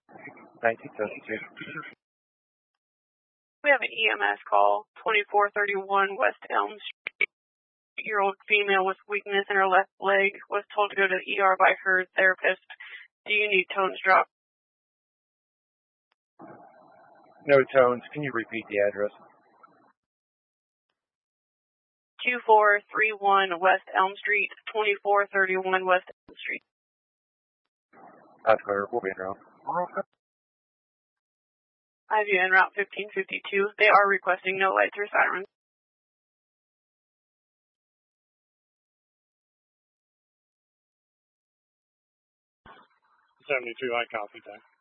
1972. We have an EMS call, 2431 West Elm Street. 8-year-old female with weakness in her left leg was told to go to the ER by her therapist. Do you need tones dropped? No tones. Can you repeat the address? 2431 West Elm Street, 2431 West Elm Street. That's clear. We'll be in route. I have you en route 1552. They are requesting no lights or sirens. 72, I copy that.